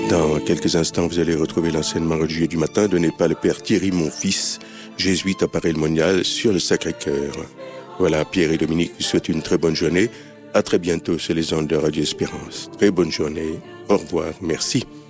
Dans quelques instants, vous allez retrouver l'enseignement religieux du matin donné par le père Thierry Monfils, jésuite à Paray-le-Monial sur le Sacré-Cœur. Voilà, Pierre et Dominique vous souhaitent une très bonne journée. À très bientôt sur les ondes de Radio Espérance. Très bonne journée. Au revoir. Merci.